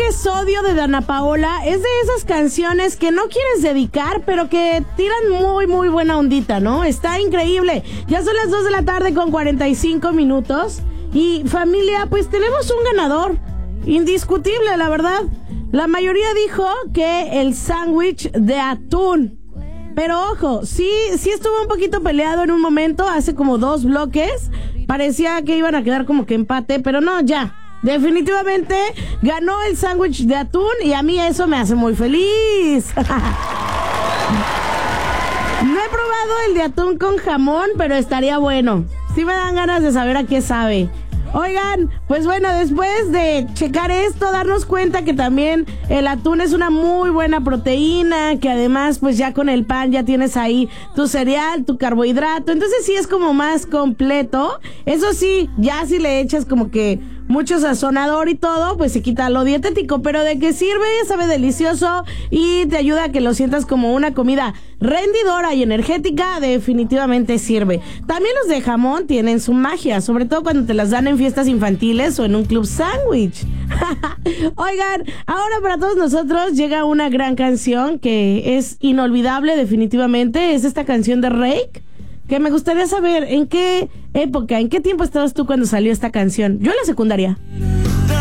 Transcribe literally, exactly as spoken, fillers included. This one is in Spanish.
que Sodio de Dana Paola es de esas canciones que no quieres dedicar, pero que tiran muy, muy buena ondita, ¿no? Está increíble. Ya son las dos de la tarde con cuarenta y cinco minutos. Y familia, pues tenemos un ganador. Indiscutible, la verdad. La mayoría dijo que el sándwich de atún. Pero ojo, sí, sí estuvo un poquito peleado en un momento, hace como dos bloques. Parecía que iban a quedar como que empate, pero no, ya. Definitivamente ganó el sándwich de atún y a mí eso me hace muy feliz. No he probado el de atún con jamón, pero estaría bueno. Sí me dan ganas de saber a qué sabe. Oigan, pues bueno, después de checar esto, darnos cuenta que también el atún es una muy buena proteína, que además pues ya con el pan ya tienes ahí tu cereal, tu carbohidrato, entonces sí es como más completo. Eso sí, ya si le echas como que mucho sazonador y todo, pues se quita lo dietético, pero de que sirve, sabe delicioso y te ayuda a que lo sientas como una comida rendidora y energética, definitivamente sirve. También los de jamón tienen su magia, sobre todo cuando te las dan en fiestas infantiles o en un club sándwich. Oigan, ahora para todos nosotros llega una gran canción que es inolvidable definitivamente, es esta canción de Rake, que me gustaría saber en qué época, en qué tiempo estabas tú cuando salió esta canción. Yo en la secundaria.